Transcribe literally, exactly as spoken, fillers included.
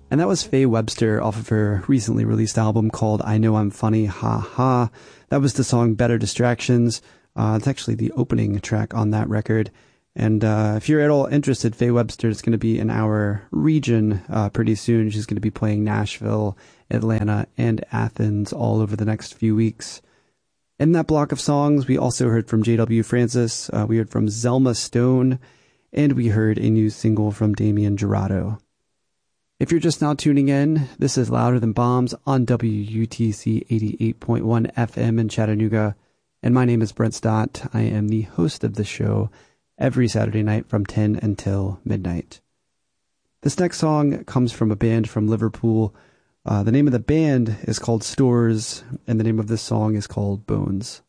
And that was Faye Webster off of her recently released album called I Know I'm Funny, Ha Ha. That was the song Better Distractions. Uh, it's actually the opening track on that record. And uh, if you're at all interested, Faye Webster is going to be in our region uh, pretty soon. She's going to be playing Nashville, Atlanta, and Athens all over the next few weeks. In that block of songs, we also heard from J W Francis, uh, we heard from Zelma Stone, and we heard a new single from Damien Jurado. If you're just now tuning in, this is Louder Than Bombs on W U T C eighty-eight point one F M in Chattanooga, and my name is Brent Stott. I am the host of the show every Saturday night from ten until midnight. This next song comes from a band from Liverpool. Uh, the name of the band is called Stores, and the name of this song is called Bones.